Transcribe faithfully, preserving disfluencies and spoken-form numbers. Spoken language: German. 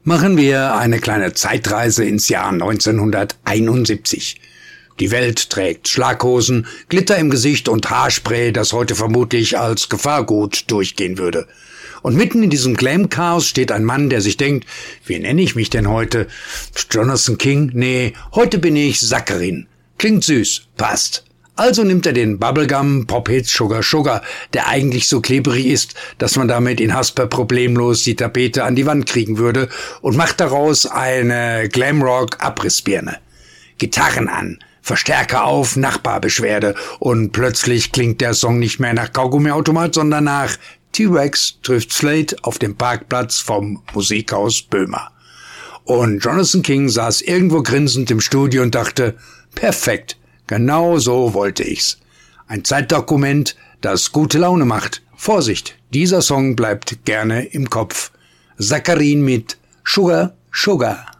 Machen wir eine kleine Zeitreise ins Jahr neunzehnhunderteinundsiebzig. Die Welt trägt Schlaghosen, Glitter im Gesicht und Haarspray, das heute vermutlich als Gefahrgut durchgehen würde. Und mitten in diesem Glam-Chaos steht ein Mann, der sich denkt, wie nenne ich mich denn heute? Jonathan King? Nee, heute bin ich Saccharin. Klingt süß, passt. Also nimmt er den Bubblegum Pop-Hit Sugar Sugar, der eigentlich so klebrig ist, dass man damit in Hasper problemlos die Tapete an die Wand kriegen würde, und macht daraus eine Glamrock-Abrissbirne. Gitarren an, Verstärker auf, Nachbarbeschwerde, und plötzlich klingt der Song nicht mehr nach Kaugummiautomat, sondern nach T-Rex trifft Slade auf dem Parkplatz vom Musikhaus Böhmer. Und Jonathan King saß irgendwo grinsend im Studio und dachte, perfekt. Genau so wollte ich's. Ein Zeitdokument, das gute Laune macht. Vorsicht, dieser Song bleibt gerne im Kopf. Saccharin mit Sugar, Sugar.